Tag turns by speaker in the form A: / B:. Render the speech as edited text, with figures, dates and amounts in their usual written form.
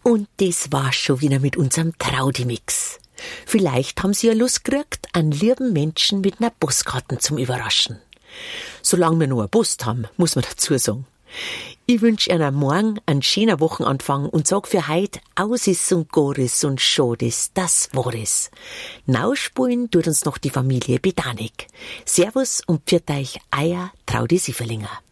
A: Und das war's schon wieder mit unserem Traudi-Mix. Vielleicht haben Sie ja Lust gekriegt, einen lieben Menschen mit einer Postkarte zum Überraschen. Solange wir noch eine Post haben, muss man dazu sagen. Ich wünsche Ihnen morgen einen schönen Wochenanfang und sag für heut Ausis und Goris und Schodes, das war es. Nauspulen tut uns noch die Familie Bedanik. Servus und pfiat euch, euer Traudi Sieferlinger.